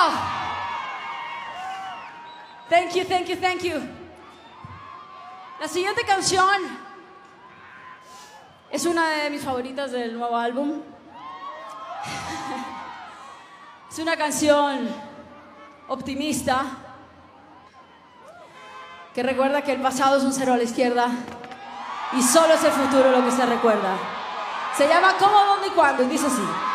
Thank you, thank you, thank you. La siguiente canción es una de mis favoritas del nuevo álbum. Es una canción optimista que recuerda que el pasado es un cero a la izquierda y solo es el futuro lo que se recuerda. Se llama ¿Cómo, dónde y cuándo? Y dice así.